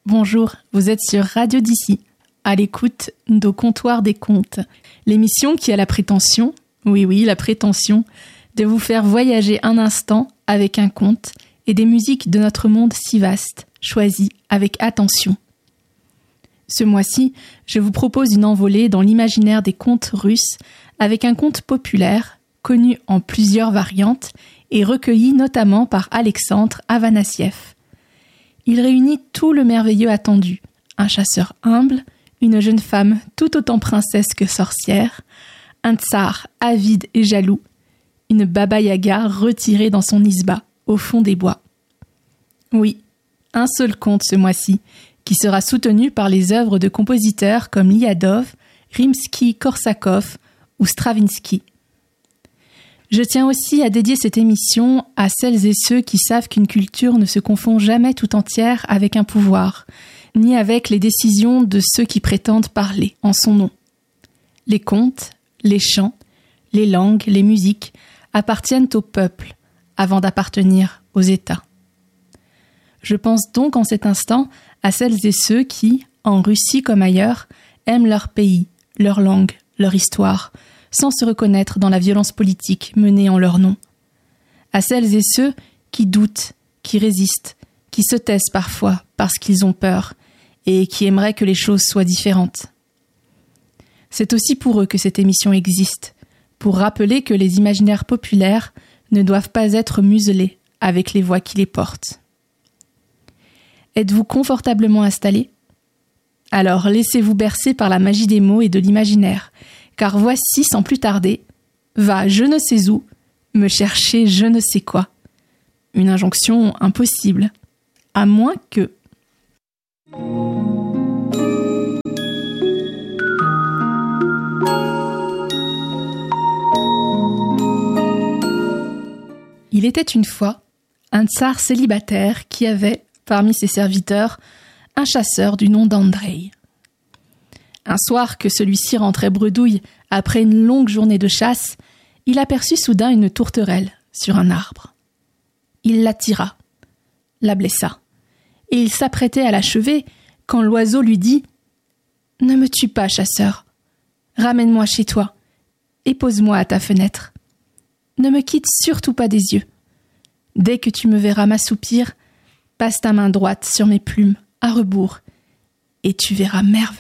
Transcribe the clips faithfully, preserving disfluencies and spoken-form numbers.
Bonjour, vous êtes sur Radio d'ici, à l'écoute d'Au comptoir des contes, l'émission qui a la prétention, oui oui la prétention, de vous faire voyager un instant avec un conte et des musiques de notre monde si vaste, choisies avec attention. Ce mois-ci, je vous propose une envolée dans l'imaginaire des contes russes avec un conte populaire, connu en plusieurs variantes et recueilli notamment par Alexandre Avanassiev. Il réunit tout le merveilleux attendu, un chasseur humble, une jeune femme tout autant princesse que sorcière, un tsar avide et jaloux, une baba-yaga retirée dans son isba, au fond des bois. Oui, un seul conte ce mois-ci, qui sera soutenu par les œuvres de compositeurs comme Liadov, Rimsky-Korsakov ou Stravinsky. Je tiens aussi à dédier cette émission à celles et ceux qui savent qu'une culture ne se confond jamais tout entière avec un pouvoir, ni avec les décisions de ceux qui prétendent parler en son nom. Les contes, les chants, les langues, les musiques appartiennent au peuple avant d'appartenir aux États. Je pense donc en cet instant à celles et ceux qui, en Russie comme ailleurs, aiment leur pays, leur langue, leur histoire, sans se reconnaître dans la violence politique menée en leur nom. À celles et ceux qui doutent, qui résistent, qui se taisent parfois parce qu'ils ont peur et qui aimeraient que les choses soient différentes. C'est aussi pour eux que cette émission existe, pour rappeler que les imaginaires populaires ne doivent pas être muselés avec les voix qui les portent. Êtes-vous confortablement installé ? Alors laissez-vous bercer par la magie des mots et de l'imaginaire, car voici, sans plus tarder, va je ne sais où, me chercher je ne sais quoi. Une injonction impossible, à moins que... Il était une fois un tsar célibataire qui avait, parmi ses serviteurs, un chasseur du nom d'Andreï. Un soir que celui-ci rentrait bredouille après une longue journée de chasse, il aperçut soudain une tourterelle sur un arbre. Il la tira, la blessa, et il s'apprêtait à l'achever quand l'oiseau lui dit « Ne me tue pas, chasseur, ramène-moi chez toi et pose-moi à ta fenêtre. Ne me quitte surtout pas des yeux. Dès que tu me verras m'assoupir, passe ta main droite sur mes plumes, à rebours, et tu verras merveille. »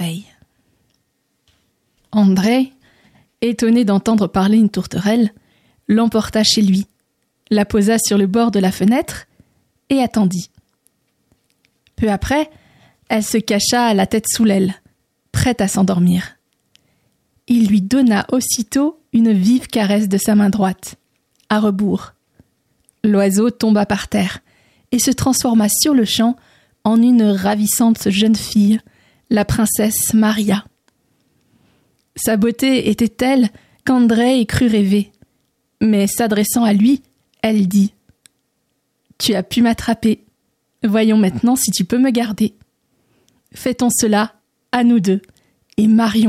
André, étonné d'entendre parler une tourterelle, l'emporta chez lui, la posa sur le bord de la fenêtre et attendit. Peu après, elle se cacha la tête sous l'aile, prête à s'endormir. Il lui donna aussitôt une vive caresse de sa main droite, à rebours. L'oiseau tomba par terre et se transforma sur-le-champ en une ravissante jeune fille, la princesse Maria. Sa beauté était telle qu'André crut rêver, mais s'adressant à lui, elle dit « Tu as pu m'attraper, voyons maintenant si tu peux me garder. Fait-on cela à nous deux, et marions-nous. »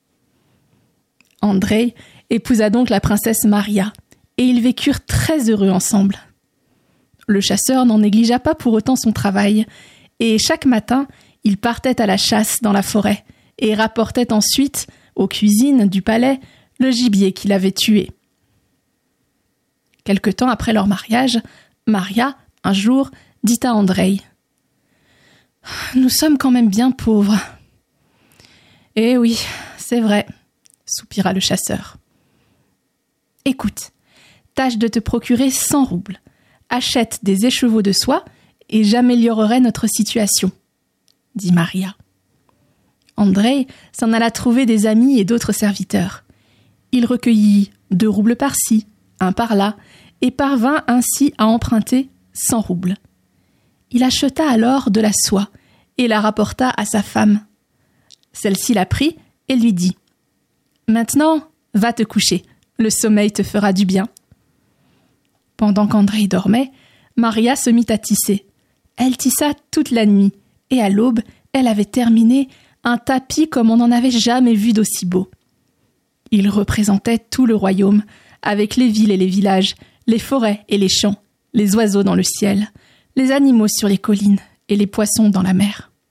André épousa donc la princesse Maria, et ils vécurent très heureux ensemble. Le chasseur n'en négligea pas pour autant son travail, et chaque matin, il partait à la chasse dans la forêt, et rapportait ensuite, aux cuisines du palais, le gibier qu'il avait tué. Quelque temps après leur mariage, Maria, un jour, dit à André « Nous sommes quand même bien pauvres. »« Eh oui, c'est vrai, » soupira le chasseur. « Écoute, tâche de te procurer cent roubles. Achète des écheveaux de soie et j'améliorerai notre situation, » dit Maria. André s'en alla trouver des amis et d'autres serviteurs. Il recueillit deux roubles par-ci, un par-là, et parvint ainsi à emprunter cent roubles. Il acheta alors de la soie et la rapporta à sa femme. Celle-ci la prit et lui dit « Maintenant, va te coucher, le sommeil te fera du bien. » Pendant qu'André dormait, Maria se mit à tisser. Elle tissa toute la nuit, et à l'aube, elle avait terminé un tapis comme on n'en avait jamais vu d'aussi beau. Il représentait tout le royaume, avec les villes et les villages, les forêts et les champs, les oiseaux dans le ciel, les animaux sur les collines et les poissons dans la mer.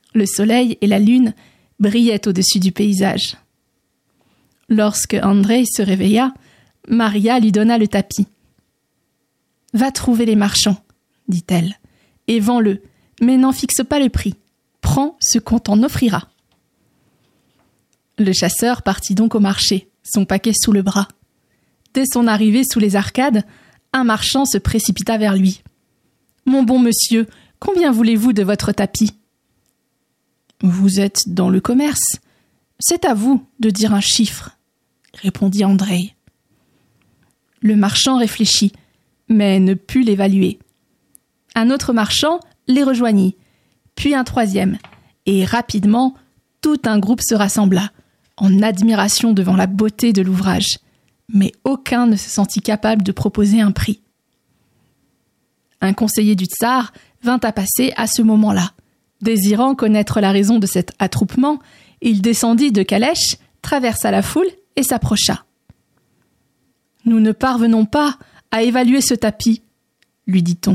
Le soleil et la lune brillaient au-dessus du paysage. Lorsque Andrei se réveilla, Maria lui donna le tapis. « Va trouver les marchands, dit-elle, et vends-le, mais n'en fixe pas le prix. Prends ce qu'on t'en offrira. » Le chasseur partit donc au marché, son paquet sous le bras. Dès son arrivée sous les arcades, un marchand se précipita vers lui. « Mon bon monsieur, combien voulez-vous de votre tapis ?»« Vous êtes dans le commerce. C'est à vous de dire un chiffre, » répondit Andrei. Le marchand réfléchit, mais ne put l'évaluer. Un autre marchand les rejoignit, puis un troisième, et rapidement, tout un groupe se rassembla, en admiration devant la beauté de l'ouvrage, mais aucun ne se sentit capable de proposer un prix. Un conseiller du tsar vint à passer à ce moment-là. Désirant connaître la raison de cet attroupement, il descendit de calèche, traversa la foule et s'approcha. « Nous ne parvenons pas à évaluer ce tapis, » lui dit-on.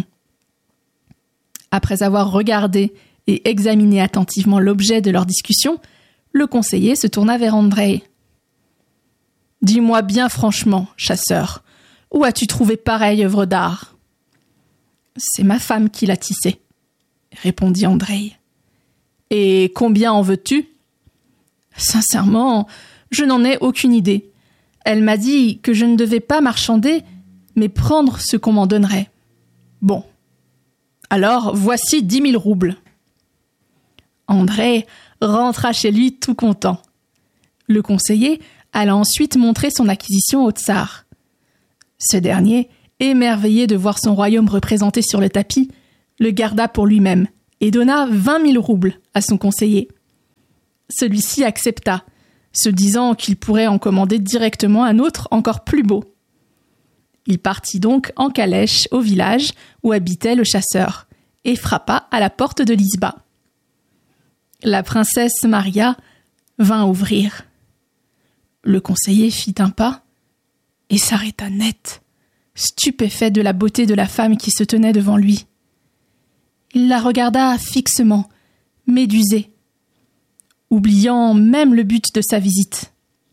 Après avoir regardé et examiné attentivement l'objet de leur discussion, le conseiller se tourna vers Andrei. « Dis-moi bien franchement, chasseur, où as-tu trouvé pareille œuvre d'art ?»« C'est ma femme qui l'a tissée, » répondit Andrei. « Et combien en veux-tu ?»« Sincèrement, je n'en ai aucune idée. Elle m'a dit que je ne devais pas marchander, mais prendre ce qu'on m'en donnerait. Bon, alors voici dix mille roubles. » Andrei rentra chez lui tout content. Le conseiller alla ensuite montrer son acquisition au tsar. Ce dernier, émerveillé de voir son royaume représenté sur le tapis, le garda pour lui-même et donna vingt mille roubles à son conseiller. Celui-ci accepta, se disant qu'il pourrait en commander directement un autre encore plus beau. Il partit donc en calèche au village où habitait le chasseur et frappa à la porte de l'isba. La princesse Maria vint ouvrir. Le conseiller fit un pas et s'arrêta net, stupéfait de la beauté de la femme qui se tenait devant lui. Il la regarda fixement, médusé, oubliant même le but de sa visite.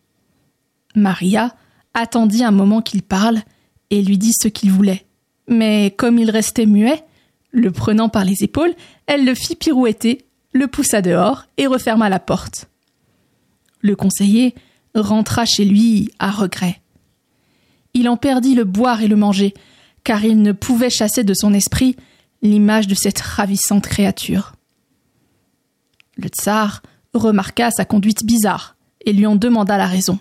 Maria attendit un moment qu'il parle et lui dit ce qu'il voulait. Mais comme il restait muet, le prenant par les épaules, elle le fit pirouetter, le poussa dehors et referma la porte. Le conseiller rentra chez lui à regret. Il en perdit le boire et le manger, car il ne pouvait chasser de son esprit l'image de cette ravissante créature. Le tsar remarqua sa conduite bizarre et lui en demanda la raison.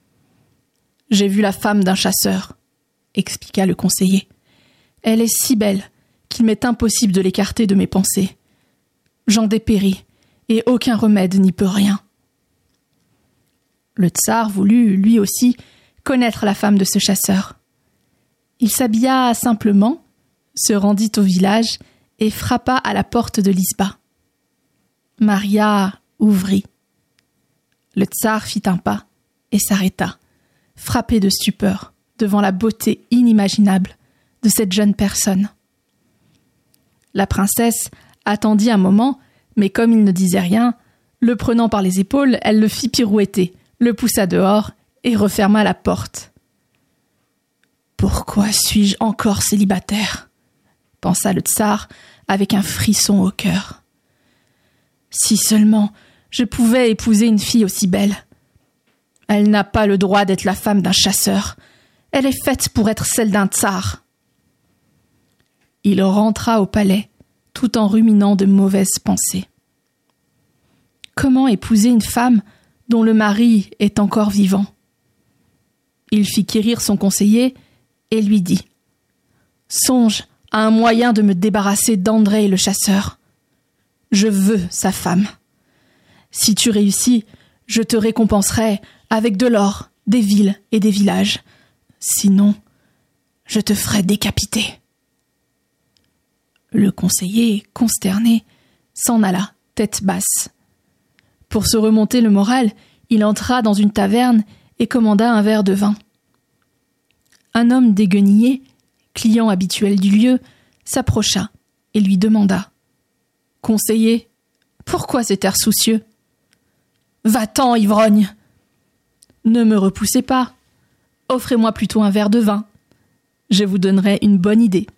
« J'ai vu la femme d'un chasseur, » expliqua le conseiller. « Elle est si belle qu'il m'est impossible de l'écarter de mes pensées. J'en dépéris, et aucun remède n'y peut rien. » Le tsar voulut, lui aussi, connaître la femme de ce chasseur. Il s'habilla simplement, se rendit au village et frappa à la porte de l'isba. Maria ouvrit. Le tsar fit un pas et s'arrêta, frappé de stupeur devant la beauté inimaginable de cette jeune personne. La princesse attendit un moment, mais comme il ne disait rien, le prenant par les épaules, elle le fit pirouetter, le poussa dehors et referma la porte. « Pourquoi suis-je encore célibataire ?» pensa le tsar avec un frisson au cœur. « Si seulement je pouvais épouser une fille aussi belle. Elle n'a pas le droit d'être la femme d'un chasseur. Elle est faite pour être celle d'un tsar. » Il rentra au palais, tout en ruminant de mauvaises pensées. Comment épouser une femme dont le mari est encore vivant? Il fit quérir son conseiller et lui dit « Songe à un moyen de me débarrasser d'Andrei le chasseur. Je veux sa femme. Si tu réussis, je te récompenserai avec de l'or, des villes et des villages. Sinon, je te ferai décapiter. » Le conseiller, consterné, s'en alla, tête basse. Pour se remonter le moral, il entra dans une taverne et commanda un verre de vin. Un homme déguenillé, client habituel du lieu, s'approcha et lui demanda « Conseiller, Pourquoi cet air soucieux ? Va-t'en, ivrogne ! Ne me repoussez pas. Offrez-moi plutôt un verre de vin. Je vous donnerai une bonne idée.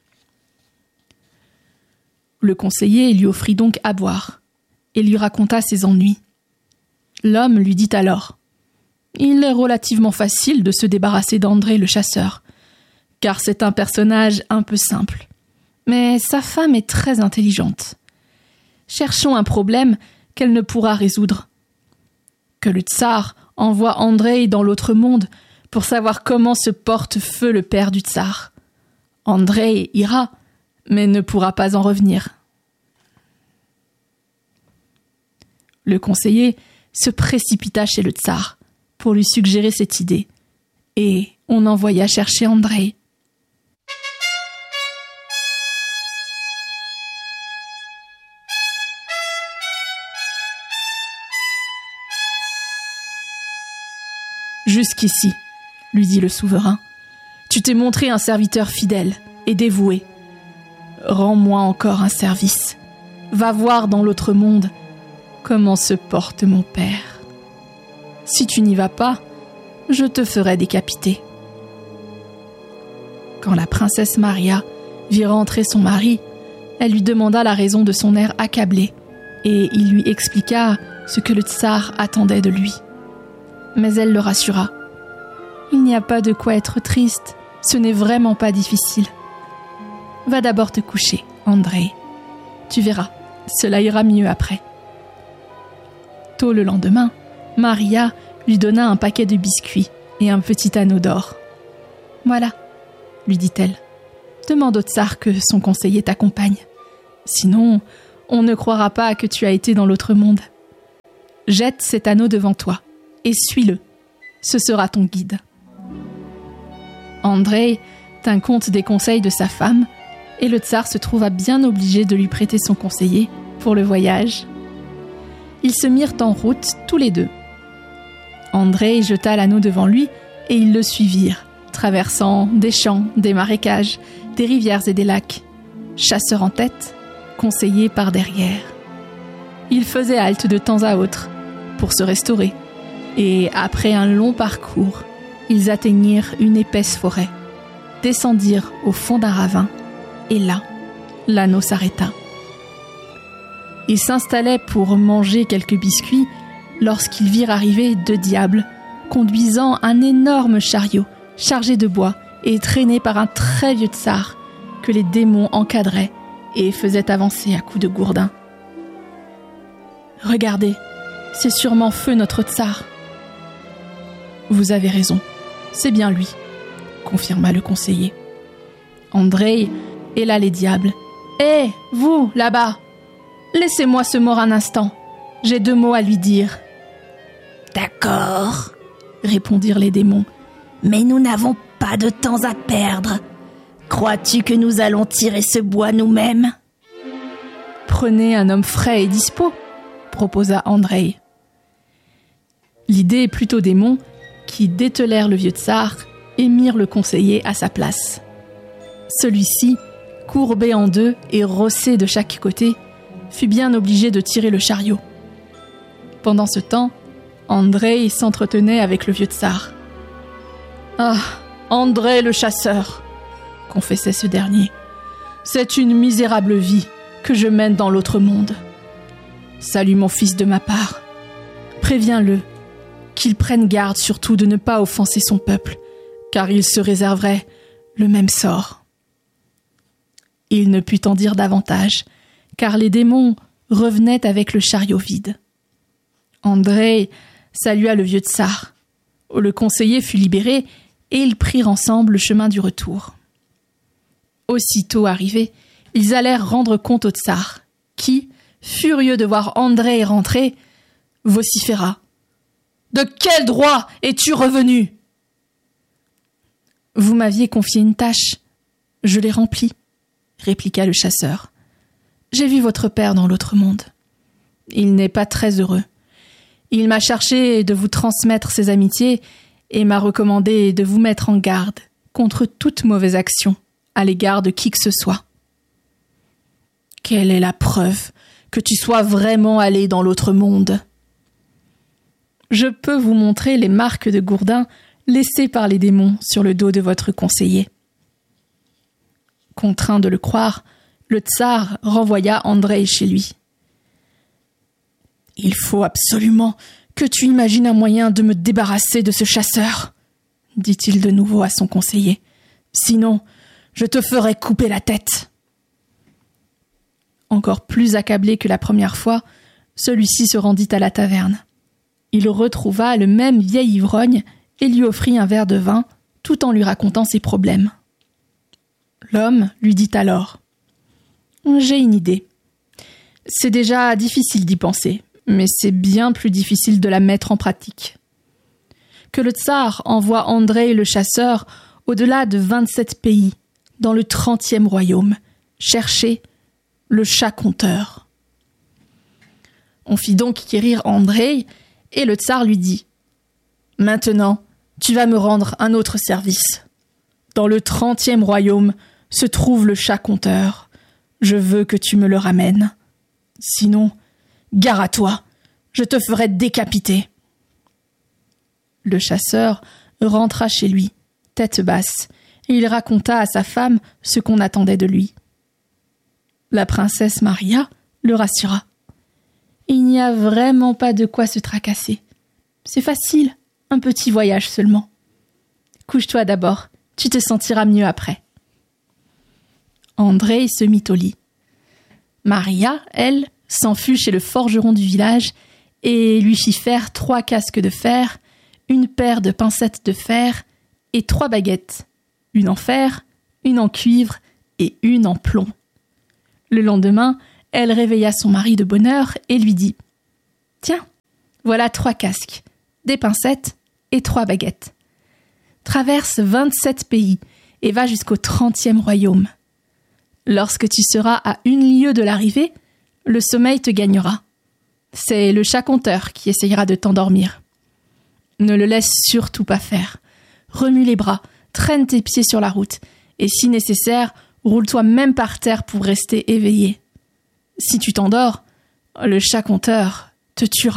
Le conseiller lui offrit donc à boire et lui raconta ses ennuis. L'homme lui dit alors « Il est relativement facile de se débarrasser d'André le chasseur, car c'est un personnage un peu simple. Mais sa femme est très intelligente. Cherchons un problème qu'elle ne pourra résoudre. Que le tsar envoie André dans l'autre monde pour savoir comment se porte feu le père du tsar. André ira, mais ne pourra pas en revenir. » Le conseiller se précipita chez le tsar pour lui suggérer cette idée, et on envoya chercher André. Jusqu'ici, lui dit le souverain, tu t'es montré un serviteur fidèle et dévoué. Rends-moi encore un service. Va voir dans l'autre monde comment se porte mon père. Si tu n'y vas pas, je te ferai décapiter. Quand la princesse Maria vit rentrer son mari, elle lui demanda la raison de son air accablé, et il lui expliqua ce que le tsar attendait de lui. Mais elle le rassura. Il n'y a pas de quoi être triste, ce n'est vraiment pas difficile. Va d'abord te coucher, André. Tu verras, cela ira mieux après. Tôt le lendemain, Maria lui donna un paquet de biscuits et un petit anneau d'or. « Voilà, » lui dit-elle, « demande au tsar que son conseiller t'accompagne. Sinon, on ne croira pas que tu as été dans l'autre monde. Jette cet anneau devant toi et suis-le. Ce sera ton guide. » André tint compte des conseils de sa femme et le tsar se trouva bien obligé de lui prêter son conseiller pour le voyage. Ils se mirent en route tous les deux. André jeta l'anneau devant lui et ils le suivirent, traversant des champs, des marécages, des rivières et des lacs, chasseur en tête, conseiller par derrière. Ils faisaient halte de temps à autre pour se restaurer et après un long parcours, ils atteignirent une épaisse forêt, descendirent au fond d'un ravin et là, l'anneau s'arrêta. Ils s'installaient pour manger quelques biscuits lorsqu'ils virent arriver deux diables conduisant un énorme chariot chargé de bois et traîné par un très vieux tsar que les démons encadraient et faisaient avancer à coups de gourdin. « Regardez, c'est sûrement feu notre tsar. »« Vous avez raison, c'est bien lui, » confirma le conseiller. André héla les diables. « Hé, vous, là-bas, laissez-moi ce mort un instant, j'ai deux mots à lui dire. »« D'accord, » répondirent les démons, « mais nous n'avons pas de temps à perdre. Crois-tu que nous allons tirer ce bois nous-mêmes ?»« Prenez un homme frais et dispo, » proposa André. L'idée plutôt démon qui dételèrent le vieux tsar et mirent le conseiller à sa place. Celui-ci, courbé en deux et rossé de chaque côté, fut bien obligé de tirer le chariot. Pendant ce temps, André s'entretenait avec le vieux tsar. « Ah, André le chasseur !» confessait ce dernier. « C'est une misérable vie que je mène dans l'autre monde. Salue mon fils de ma part. Préviens-le qu'il prenne garde surtout de ne pas offenser son peuple, car il se réserverait le même sort. » Il ne put en dire davantage, car les démons revenaient avec le chariot vide. André salua le vieux tsar. Le conseiller fut libéré et ils prirent ensemble le chemin du retour. Aussitôt arrivés, ils allèrent rendre compte au tsar, qui, furieux de voir André rentrer, vociféra. « De quel droit es-tu revenu ?»« Vous m'aviez confié une tâche. Je l'ai remplie, » répliqua le chasseur. « J'ai vu votre père dans l'autre monde. Il n'est pas très heureux. Il m'a chargé de vous transmettre ses amitiés et m'a recommandé de vous mettre en garde contre toute mauvaise action à l'égard de qui que ce soit. » « Quelle est la preuve que tu sois vraiment allé dans l'autre monde. Je peux vous montrer les marques de gourdin laissées par les démons sur le dos de votre conseiller. » Contraint de le croire, le tsar renvoya Andreï chez lui. « Il faut absolument que tu imagines un moyen de me débarrasser de ce chasseur, » dit-il de nouveau à son conseiller. « Sinon, je te ferai couper la tête. » Encore plus accablé que la première fois, celui-ci se rendit à la taverne. Il retrouva le même vieil ivrogne et lui offrit un verre de vin, tout en lui racontant ses problèmes. L'homme lui dit alors « J'ai une idée. C'est déjà difficile d'y penser, mais c'est bien plus difficile de la mettre en pratique. Que le tsar envoie Andreï le chasseur au-delà de vingt-sept pays, dans le trentième royaume, chercher le chat conteur. » On fit donc quérir Andreï, et le tsar lui dit « Maintenant, tu vas me rendre un autre service. Dans le trentième royaume se trouve le chat conteur. Je veux que tu me le ramènes. Sinon, gare à toi, je te ferai décapiter. » Le chasseur rentra chez lui, tête basse, et il raconta à sa femme ce qu'on attendait de lui. La princesse Maria le rassura. Il n'y a vraiment pas de quoi se tracasser. C'est facile, un petit voyage seulement. Couche-toi d'abord, tu te sentiras mieux après. Andreï se mit au lit. Maria, elle, s'en fut chez le forgeron du village et lui fit faire trois casques de fer, une paire de pincettes de fer et trois baguettes, une en fer, une en cuivre et une en plomb. Le lendemain, elle réveilla son mari de bonne heure et lui dit « Tiens, voilà trois casques, des pincettes et trois baguettes. Traverse vingt-sept pays et va jusqu'au trentième royaume. Lorsque tu seras à une lieue de l'arrivée, le sommeil te gagnera. C'est le chat conteur qui essayera de t'endormir. Ne le laisse surtout pas faire. Remue les bras, traîne tes pieds sur la route et si nécessaire, roule-toi même par terre pour rester éveillé. Si tu t'endors, le chat conteur te tuera. »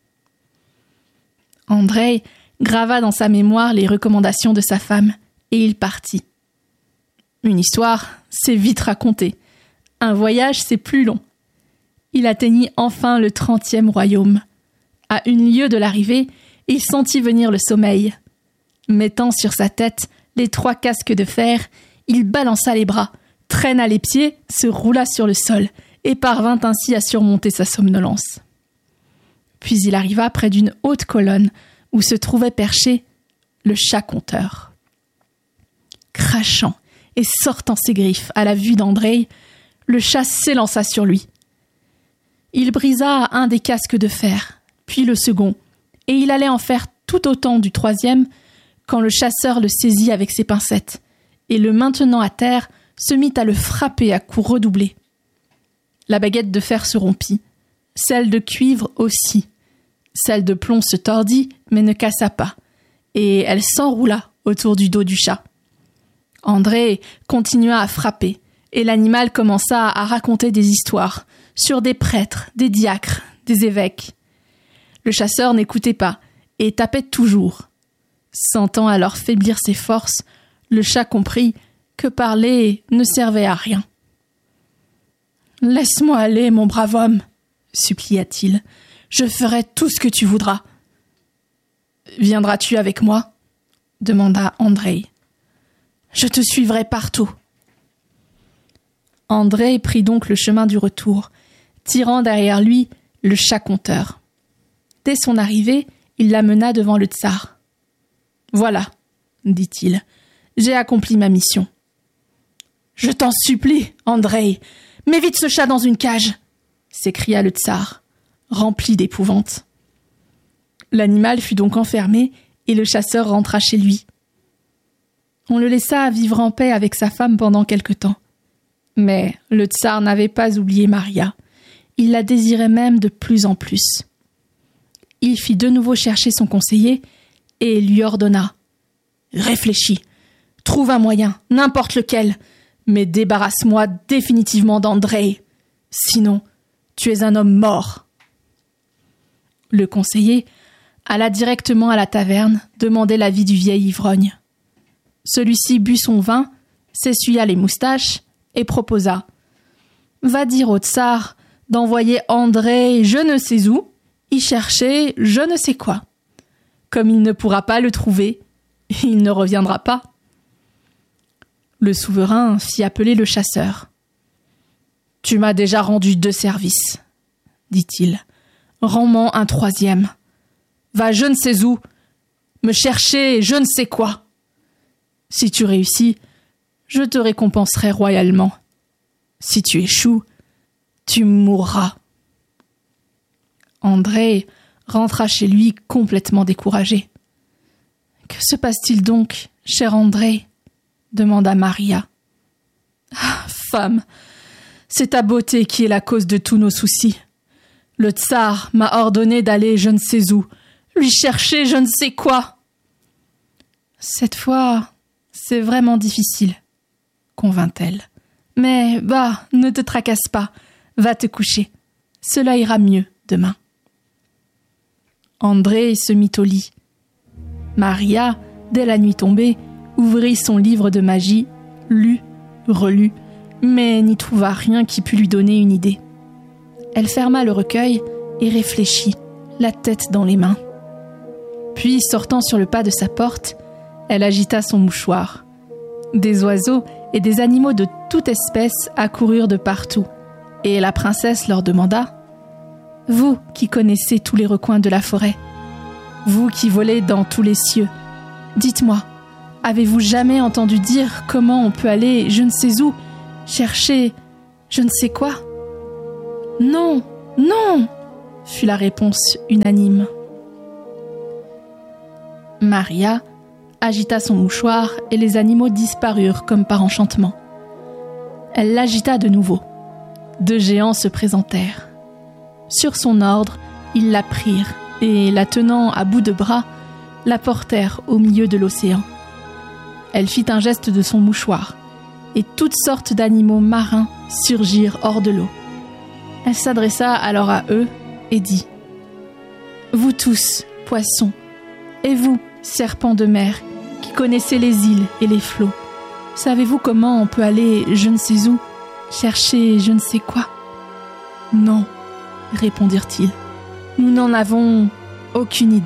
Andreï grava dans sa mémoire les recommandations de sa femme et il partit. Une histoire, c'est vite raconté. Un voyage, c'est plus long. Il atteignit enfin le trentième royaume. À une lieue de l'arrivée, il sentit venir le sommeil. Mettant sur sa tête les trois casques de fer, il balança les bras, traîna les pieds, se roula sur le sol et parvint ainsi à surmonter sa somnolence. Puis il arriva près d'une haute colonne où se trouvait perché le chat conteur. Crachant et sortant ses griffes à la vue d'Andreï, le chat s'élança sur lui. Il brisa un des casques de fer, puis le second, et il allait en faire tout autant du troisième quand le chasseur le saisit avec ses pincettes, et le maintenant à terre, se mit à le frapper à coups redoublés. La baguette de fer se rompit, celle de cuivre aussi. Celle de plomb se tordit, mais ne cassa pas, et elle s'enroula autour du dos du chat. Andreï continua à frapper, et l'animal commença à raconter des histoires sur des prêtres, des diacres, des évêques. Le chasseur n'écoutait pas, et tapait toujours. Sentant alors faiblir ses forces, le chat comprit que parler ne servait à rien. « Laisse-moi aller, mon brave homme, » supplia-t-il. « Je ferai tout ce que tu voudras. »« Viendras-tu avec moi ?» demanda Andreï. « Je te suivrai partout. » Andreï prit donc le chemin du retour, tirant derrière lui le chat conteur. Dès son arrivée, il l'amena devant le tsar. « Voilà, » dit-il, « j'ai accompli ma mission. »« Je t'en supplie, Andreï, mets vite ce chat dans une cage !» s'écria le tsar, rempli d'épouvante. L'animal fut donc enfermé et le chasseur rentra chez lui. On le laissa vivre en paix avec sa femme pendant quelque temps. Mais le tsar n'avait pas oublié Maria. Il la désirait même de plus en plus. Il fit de nouveau chercher son conseiller et lui ordonna « Réfléchis, trouve un moyen, n'importe lequel, mais débarrasse-moi définitivement d'Andreï. Sinon, Tu es un homme mort. » Le conseiller alla directement à la taverne demander l'avis du vieil ivrogne. Celui-ci but son vin, s'essuya les moustaches et proposa « Va dire au tsar d'envoyer André je ne sais où, y chercher je ne sais quoi. Comme il ne pourra pas le trouver, il ne reviendra pas. » Le souverain fit appeler le chasseur. « Tu m'as déjà rendu deux services, dit-il. Rends-m'en un troisième. Va je ne sais où, me chercher je ne sais quoi. Si tu réussis, je te récompenserai royalement. Si tu échoues, tu mourras. » André rentra chez lui complètement découragé. « Que se passe-t-il donc, cher André ?» demanda Maria. « Ah, femme, c'est ta beauté qui est la cause de tous nos soucis. Le tsar m'a ordonné d'aller je ne sais où, lui chercher je ne sais quoi. » « Cette fois, c'est vraiment difficile, » convint-elle. « Mais, bah, ne te tracasse pas, va te coucher. Cela ira mieux demain. » André se mit au lit. Maria, dès la nuit tombée, ouvrit son livre de magie, lut, relut, mais n'y trouva rien qui pût lui donner une idée. Elle ferma le recueil et réfléchit, la tête dans les mains. Puis, sortant sur le pas de sa porte, elle agita son mouchoir. Des oiseaux et des animaux de toute espèce accoururent de partout, et la princesse leur demanda « Vous qui connaissez tous les recoins de la forêt, vous qui volez dans tous les cieux, dites-moi, avez-vous jamais entendu dire comment on peut aller je ne sais où, chercher je ne sais quoi ?»« Non, non !» fut la réponse unanime. Maria agita son mouchoir et les animaux disparurent comme par enchantement. Elle l'agita de nouveau. Deux géants se présentèrent. Sur son ordre, ils la prirent et, la tenant à bout de bras, la portèrent au milieu de l'océan. Elle fit un geste de son mouchoir et toutes sortes d'animaux marins surgirent hors de l'eau. Elle s'adressa alors à eux et dit « Vous tous, poissons, et vous, serpents de mer, qui connaissez les îles et les flots, savez-vous comment on peut aller je ne sais où, chercher je ne sais quoi ?»« Non, » répondirent-ils, « nous n'en avons aucune idée. »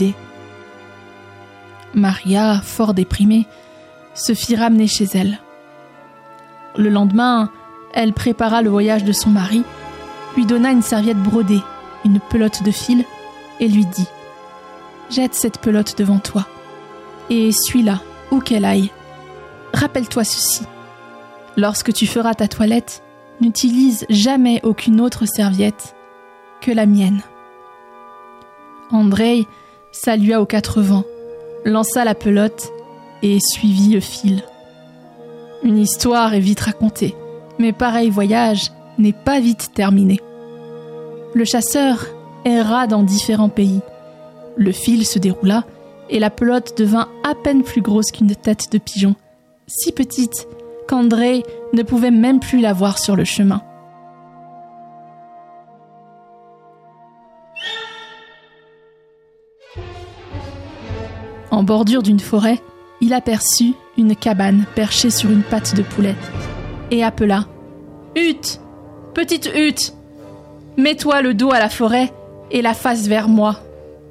Maria, fort déprimée, se fit ramener chez elle. Le lendemain, elle prépara le voyage de son mari, lui donna une serviette brodée, une pelote de fil, et lui dit « Jette cette pelote devant toi, et suis-la, où qu'elle aille. Rappelle-toi ceci, lorsque tu feras ta toilette, n'utilise jamais aucune autre serviette que la mienne. » André salua aux quatre vents, lança la pelote et suivit le fil. Une histoire est vite racontée, mais pareil voyage n'est pas vite terminé. Le chasseur erra dans différents pays. Le fil se déroula et la pelote devint à peine plus grosse qu'une tête de pigeon, si petite qu'André ne pouvait même plus la voir sur le chemin. En bordure d'une forêt, il aperçut une cabane perchée sur une patte de poulet et appela « Hutte, petite hutte, mets-toi le dos à la forêt et la face vers moi. »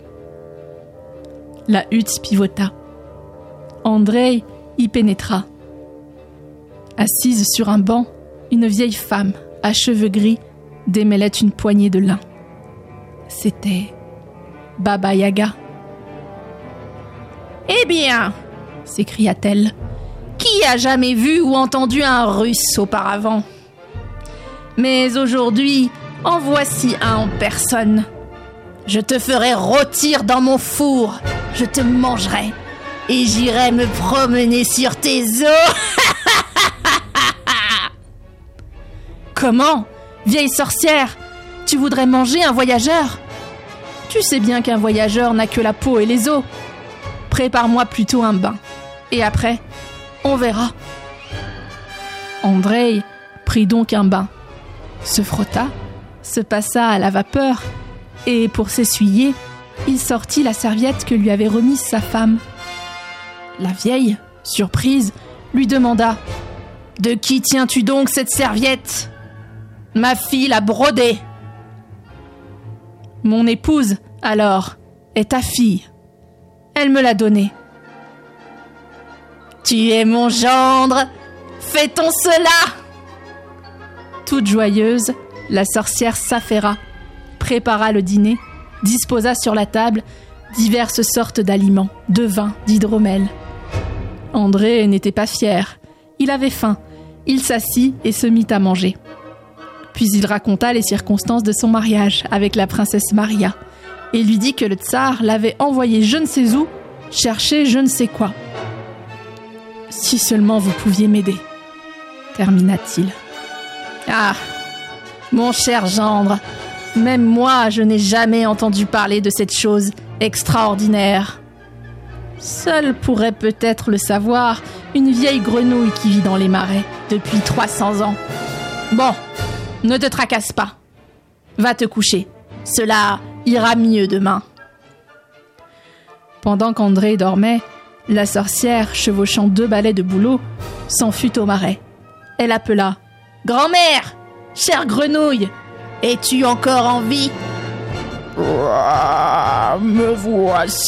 La hutte pivota. André y pénétra. Assise sur un banc, une vieille femme à cheveux gris démêlait une poignée de lin. C'était Baba Yaga. « Eh bien !» s'écria-t-elle. « Qui a jamais vu ou entendu un Russe auparavant ? Mais aujourd'hui, en voici un en personne. Je te ferai rôtir dans mon four, je te mangerai, et j'irai me promener sur tes os. » Comment, vieille sorcière, tu voudrais manger un voyageur ? Tu sais bien qu'un voyageur n'a que la peau et les os. Prépare-moi plutôt un bain, et après, on verra. André prit donc un bain, se frotta, se passa à la vapeur et, pour s'essuyer, il sortit la serviette que lui avait remise sa femme. La vieille, surprise, lui demanda « De qui tiens-tu donc cette serviette ? » « Ma fille l'a brodée. »« Mon épouse, alors, est ta fille. Elle me l'a donnée. »« Tu es mon gendre. Fait-on cela ?» Toute joyeuse, la sorcière s'affaira, prépara le dîner, disposa sur la table diverses sortes d'aliments, de vin, d'hydromel. André n'était pas fier. Il avait faim. Il s'assit et se mit à manger. Puis il raconta les circonstances de son mariage avec la princesse Maria et lui dit que le tsar l'avait envoyé je ne sais où chercher je ne sais quoi. « Si seulement vous pouviez m'aider, » termina-t-il. « Ah, mon cher gendre, même moi je n'ai jamais entendu parler de cette chose extraordinaire. Seule pourrait peut-être le savoir une vieille grenouille qui vit dans les marais depuis trois cents ans. Bon, ne te tracasse pas. Va te coucher. Cela ira mieux demain. » Pendant qu'André dormait, la sorcière, chevauchant deux balais de bouleau, s'en fut au marais. Elle appela « Grand-mère, chère grenouille, es-tu encore en vie ?»« Ah, me voici !»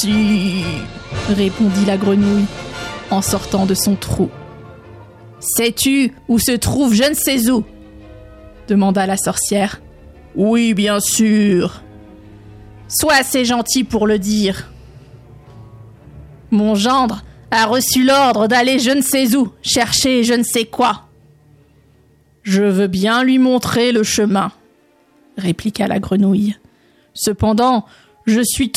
répondit la grenouille en sortant de son trou. « Sais-tu où se trouve je ne sais où ?» demanda la sorcière. « Oui, bien sûr. »« Sois assez gentil pour le dire. »« Mon gendre a reçu l'ordre d'aller je ne sais où, chercher je ne sais quoi. »« Je veux bien lui montrer le chemin, » répliqua la grenouille. « Cependant, je suis